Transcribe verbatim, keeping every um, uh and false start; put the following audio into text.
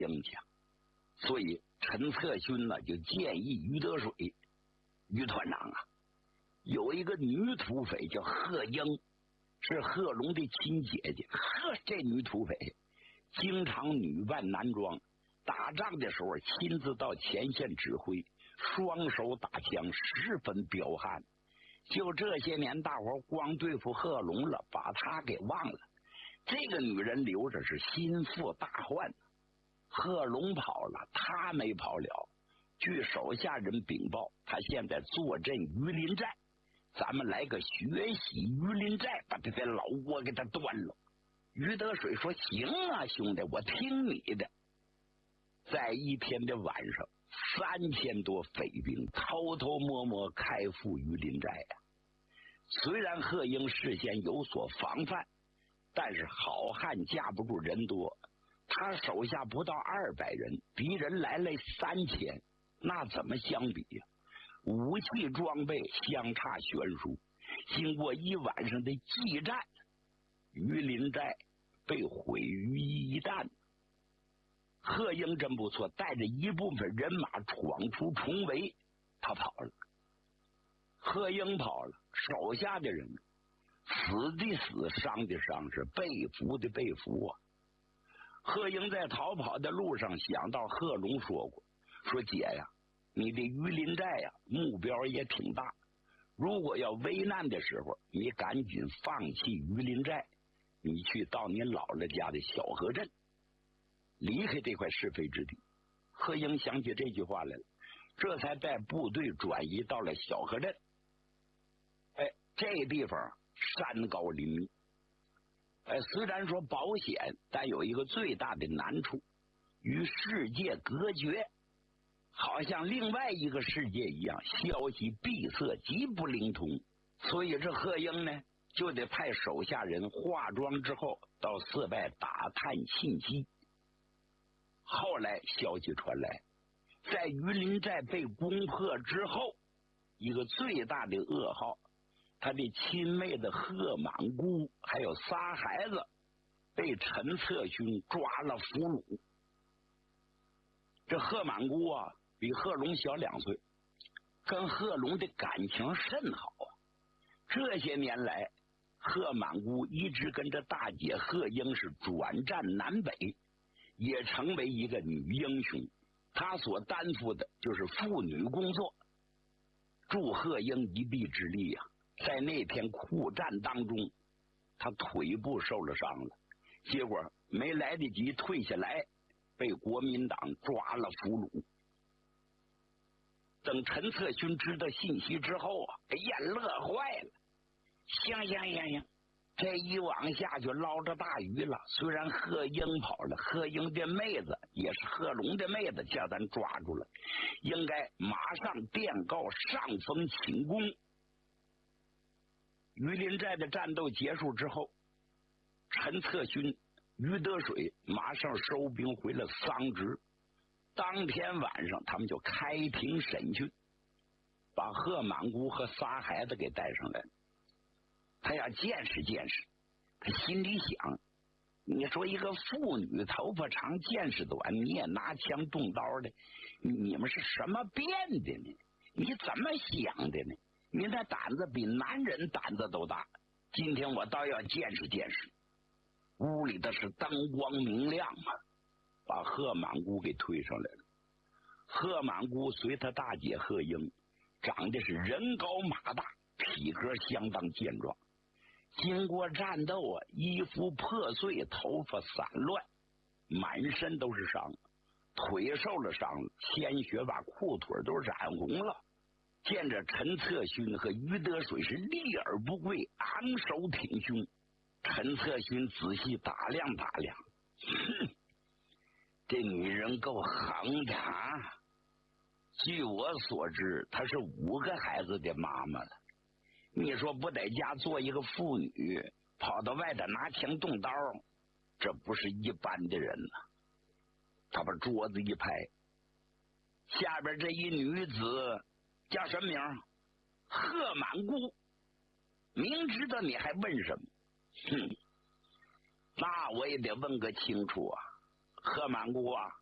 英强，所以陈策勋呢就建议于德水，于团长啊，有一个女土匪叫贺英，是贺龙的亲姐姐。呵，这女土匪经常女扮男装，打仗的时候亲自到前线指挥，双手打枪，十分彪悍。就这些年，大伙光对付贺龙了，把他给忘了。这个女人留着是心腹大患。贺龙跑了，他没跑了。据手下人禀报，他现在坐镇榆林寨。咱们来个学习榆林寨，把他的老窝给他端了。于德水说：“行啊，兄弟，我听你的。”在一天的晚上，三千多匪兵偷偷摸摸开赴榆林寨呀、啊。虽然贺英事先有所防范，但是好汉架不住人多，他手下不到二百人，敌人来了三千，那怎么相比呀、啊？武器装备相差悬殊。经过一晚上的激战，榆林寨被毁于一旦。贺英真不错，带着一部分人马闯出重围，他跑了。贺英跑了，手下的人死的死，伤的伤，是被俘的被俘啊。贺英在逃跑的路上想到贺龙说过，说姐呀，你的榆林寨呀，目标也挺大，如果要危难的时候，你赶紧放弃榆林寨，你去到你姥姥家的小河镇，离开这块是非之地。贺英想起这句话来了，这才带部队转移到了小河镇。哎，这地方山高林密，哎，虽然说保险，但有一个最大的难处，与世界隔绝，好像另外一个世界一样，消息闭塞，极不灵通。所以这贺英呢，就得派手下人化妆之后到寺外打探信息。后来消息传来，在榆林寨被攻破之后，一个最大的噩耗，他的亲妹的贺满姑还有仨孩子被陈策勋抓了俘虏。这贺满姑啊，比贺龙小两岁，跟贺龙的感情甚好啊。这些年来，贺满姑一直跟着大姐贺英是转战南北，也成为一个女英雄。她所担负的就是妇女工作，助贺英一臂之力啊。在那天苦战当中，她腿部受了伤了，结果没来得及退下来，被国民党抓了俘虏。等陈策勋知道信息之后啊，哎呀，乐坏了！行行行行，这一网下去捞着大鱼了。虽然贺英跑了，贺英的妹子也是贺龙的妹子，叫咱抓住了，应该马上电告上峰请功。榆林寨的战斗结束之后，陈策勋、于德水马上收兵回了桑植。当天晚上，他们就开庭审讯，把贺满姑和仨孩子给带上来。他要见识见识，他心里想，你说一个妇女头发长见识短，你也拿枪动刀的，你们是什么变的呢？你怎么想的呢？你那胆子比男人胆子都大。今天我倒要见识见识。屋里的是灯光明亮啊，把贺满姑给推上来了。贺满姑随他大姐贺英，长得是人高马大，体格相当健壮。经过战斗啊，衣服破碎，头发散乱，满身都是伤，腿受了伤了，鲜血把裤腿都染红了。见着陈策勋和于德水是立而不跪，昂首挺胸。陈策勋仔细打量打量，哼，这女人够横的啊！据我所知，她是五个孩子的妈妈了。你说不在家做一个妇女，跑到外头拿枪动刀，这不是一般的人呐、啊！他把桌子一拍，下边这一女子叫什么名？贺满姑。明知道你还问什么？哼，那我也得问个清楚啊！贺满姑啊，